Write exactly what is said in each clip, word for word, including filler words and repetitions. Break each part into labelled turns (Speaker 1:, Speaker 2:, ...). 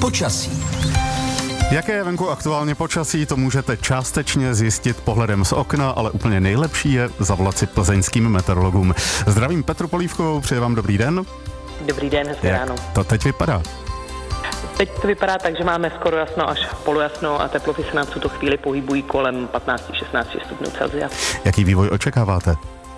Speaker 1: Počasí.
Speaker 2: Jaké je venku aktuálně počasí, to můžete částečně zjistit pohledem z okna, ale úplně nejlepší je zavolat si plzeňským meteorologům. Zdravím Petru Polívkovou, přeji vám dobrý den.
Speaker 3: Dobrý den, hezké ráno.
Speaker 2: To teď vypadá?
Speaker 3: Teď to vypadá tak, že máme skoro jasno až polojasno a teploty se nám v tuto chvíli pohybují kolem patnáct až šestnáct stupňů Celsia.
Speaker 2: Jaký vývoj očekáváte?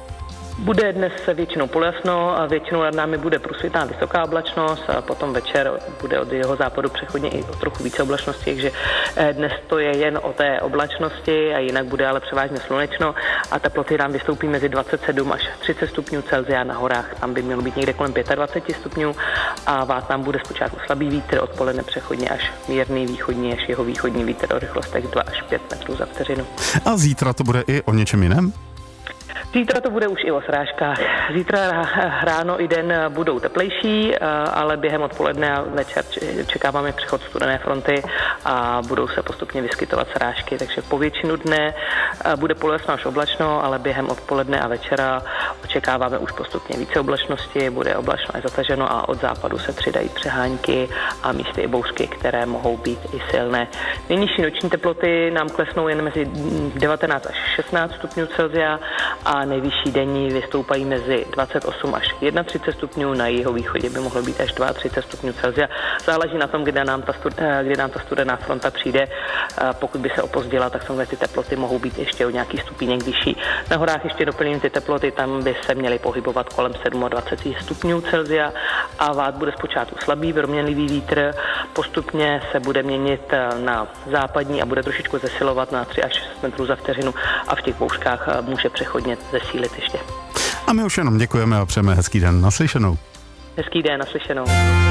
Speaker 3: Bude dnes většinou polojasno a většinou nad námi bude průsvitná vysoká oblačnost a potom večer bude od jeho západu přechodně i o trochu více oblačnosti, takže dnes to je jen o té oblačnosti a jinak bude ale převážně slunečno a teploty nám vystoupí mezi dvacet sedm až třicet stupňů Celsia, na horách tam by mělo být někde kolem dvacet pět stupňů a vás tam bude zpočátku slabý vítr, odpoledne přechodně až mírný východní až jeho východní vítr o rychlostech dva až pět metrů za vteřinu.
Speaker 2: A zítra to bude i o něčem jiném?
Speaker 3: Zítra to bude už i o srážkách. Zítra ráno i den budou teplejší, ale během odpoledne a večer čekáváme přechod studené fronty a budou se postupně vyskytovat srážky, takže po většinu dne bude polojasno až oblačno, ale během odpoledne a večera očekáváme už postupně více oblačnosti, bude oblačno a zataženo a od západu se přidají přehánky a místy i bouřky, které mohou být i silné. Nejnižší noční teploty nám klesnou jen mezi devatenáct až šestnáct stupňů Celsia a nejvyšší denní vystoupají mezi dvacet osm až třicet jedna stupňů, na jeho východě by mohlo být až třicet dva stupňů Celsia. Záleží na tom, kde nám ta, stud, kde nám ta studená fronta přijde. Pokud by se opozdila, tak samozřejmě ty teploty mohou být ještě o nějaký stupínek vyšší. Na horách ještě doplním ty teploty, tam by se měly pohybovat kolem dvacet sedm stupňů Celsia a vát bude zpočátku slabý, proměnlivý vítr, postupně se bude měnit na západní a bude trošičku zesilovat na tři až šest metrů za vteřinu a v těch bouřkách může přechodně zesílit ještě.
Speaker 2: A my už jenom děkujeme a přejeme hezký den, naslyšenou.
Speaker 3: Hezký den, naslyšenou.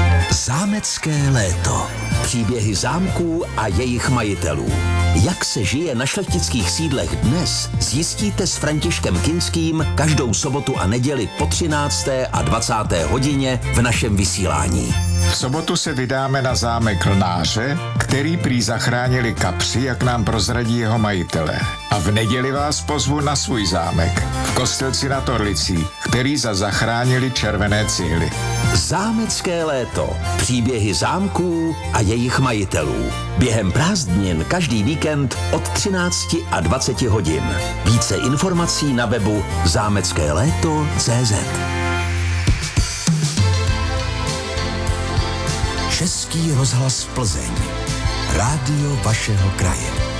Speaker 1: Zámecké léto. Příběhy zámků a jejich majitelů. Jak se žije na šlechtických sídlech dnes, zjistíte s Františkem Kinským každou sobotu a neděli po třinácté a dvacáté hodině v našem vysílání.
Speaker 4: V sobotu se vydáme na zámek Lnáře, který prý zachránili kapři, jak nám prozradí jeho majitelé. A v neděli vás pozvu na svůj zámek v Kostelci nad Orlicí, který za zachránili červené cihly.
Speaker 1: Zámecké léto. Příběhy zámků a jejich majitelů. Během prázdnin každý víkend od třinácti a dvaceti hodin. Více informací na webu zámecké léto tečka cé zet. Český rozhlas Plzeň. Rádio vašeho kraje.